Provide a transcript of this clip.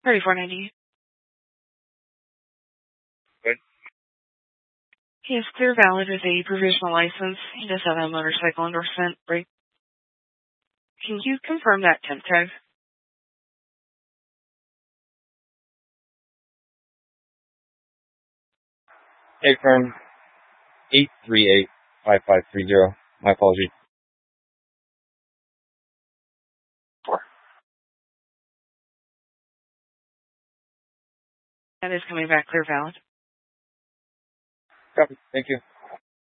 3490. Good. He is clear valid with a provisional license. He does have a motorcycle endorsement. Right? Can you confirm that temp tag? Hey, firm 838-5530. My apologies. 4. That is coming back clear valid. Copy. Thank you.